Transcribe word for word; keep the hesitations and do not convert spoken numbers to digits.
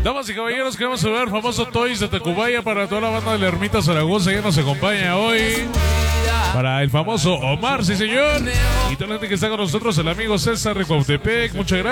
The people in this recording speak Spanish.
Damas y caballeros, queremos saludar al famoso Toys de Tacubaya para toda la banda de la Ermita Zaragoza que nos acompaña hoy. Para el famoso Omar, sí señor. Y toda la gente que está con nosotros, el amigo César de Cuautepec. Muchas gracias.